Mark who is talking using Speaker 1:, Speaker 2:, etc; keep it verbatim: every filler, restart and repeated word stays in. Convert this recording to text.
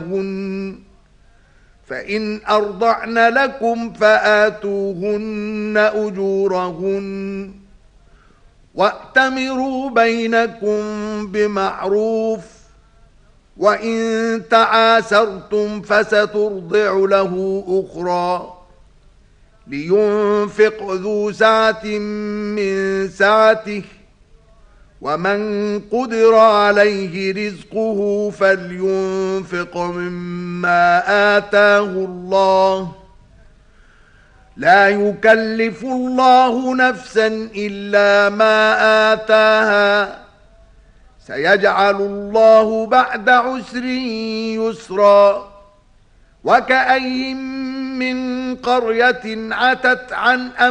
Speaker 1: حملهن فإن أرضعن لكم فآتوهن أجورهن وأتمروا بينكم بمعروف وإن تعاسرتم فسترضع له أخرى لينفق ذو سعة من سعته ومن قدر عليه رزقه فلينفق مما آتاه الله لا يكلف الله نفسا إلا ما آتاها سيجعل الله بعد عسر يسرا وكأي من قرية عتت عن أمر